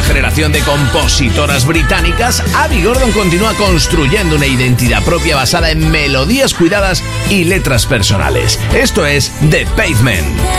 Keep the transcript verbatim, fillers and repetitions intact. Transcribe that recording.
generación de compositoras británicas, Abby Gordon continúa construyendo una identidad propia basada en melodías cuidadas y letras personales. Esto es The Pavement.